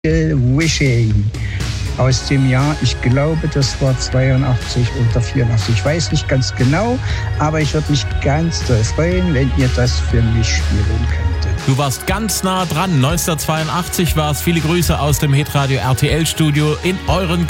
Wishing aus dem Jahr, ich glaube, das war 82 oder 84, ich weiß nicht ganz genau, aber ich würde mich ganz doll freuen, wenn ihr das für mich spielen könntet. Du warst ganz nah dran. 1982 war es. Viele Grüße aus dem Hitradio RTL Studio in euren